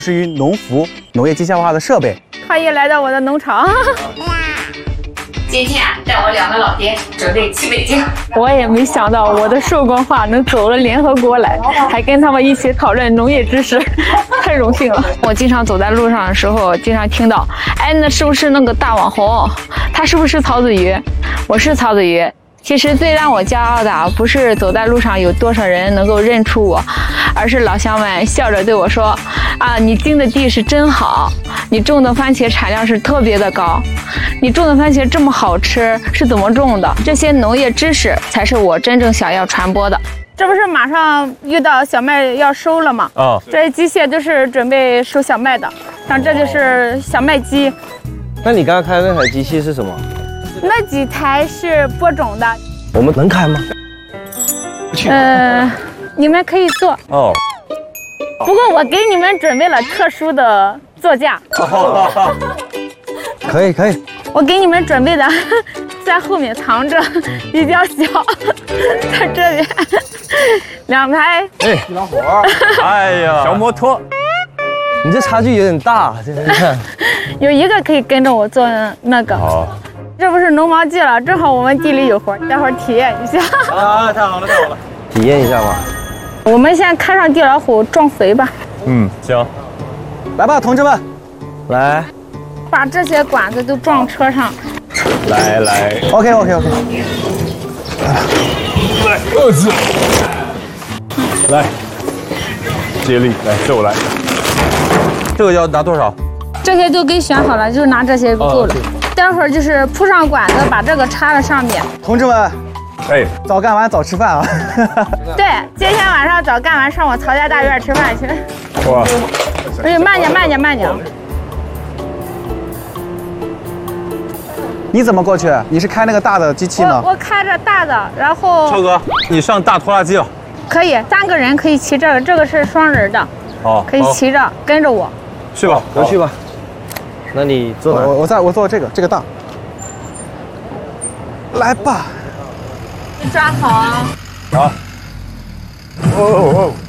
适于农服、农业机械化的设备。 欢迎来到我的农场。 今天带我2个老爹准备去北京。 我也没想到我的寿光话能走了联合国来，还跟他们一起讨论农业知识，太荣幸了。我经常走在路上的时候，经常听到，哎，那是不是那个大网红？他是不是曹子瑜？我是曹子瑜。其实最让我骄傲的不是走在路上有多少人能够认出我，而是老乡们笑着对我说：“啊，你经的地是真好，你种的番茄产量是特别的高，你种的番茄这么好吃，是怎么种的？”这些农业知识才是我真正想要传播的。这不是马上遇到小麦要收了吗？这些机械都是准备收小麦的，像这就是小麦机。 那你刚刚开的那台机器是什么？ 那几台是播种的。 我们能开吗？ 你们可以坐。 哦。 不过我给你们准备了特殊的座驾。 可以可以。 我给你们准备的在后面藏着，比较小，在这边2台。 哎，老伙儿。哎呀，小摩托。你这差距有点大，这你看。 有一个可以跟着我做那个。好。这不是农忙季了，正好我们地里有活，待会儿体验一下。 啊，太好了太好了，体验一下吧。 我们先开上地老虎撞肥吧。 行。 来吧，同志们， 来， 把这些管子都撞车上。 来 ，OK。 来，儿子，来，接力，来，这我来。这个要拿多少？ 这些都给选好了，就拿这些够了。待会儿就是铺上管子，把这个插在上面。 同志们， 哎， 早干完早吃饭啊！ 对，今天晚上早干完，上我曹家大院吃饭去。 哇！ 哎，慢点。 你怎么过去？你是开那个大的机器吗？ 我开着大的，然后。 超哥，你上大拖拉机了。 可以，3个人可以骑这个，这个是双人的。 哦。 可以骑着跟着我。 去吧，我去吧。那你坐哪？ 我坐这个大。来吧， 抓好啊！ 好。哦。